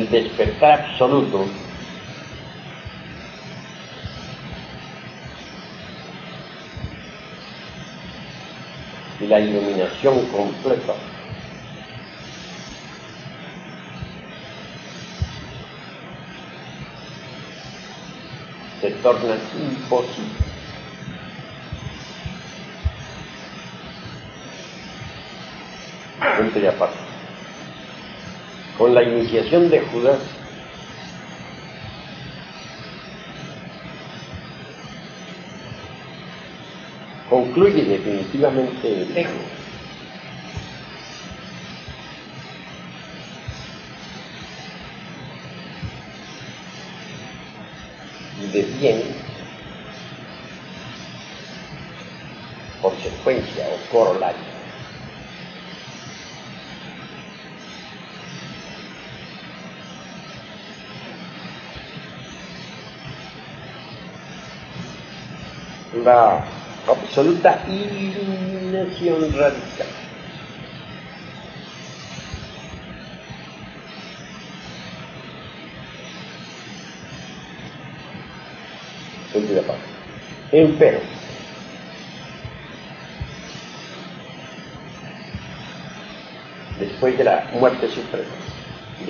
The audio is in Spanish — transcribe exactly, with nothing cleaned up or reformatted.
el despertar absoluto y la iluminación completa se tornan imposibles. Punto y aparte. Con la iniciación de Judas, concluye definitivamente el ego. Y deviene consecuencia o corolario. La absoluta iluminación radical. Punto y aparte. Empero, después de la muerte suprema,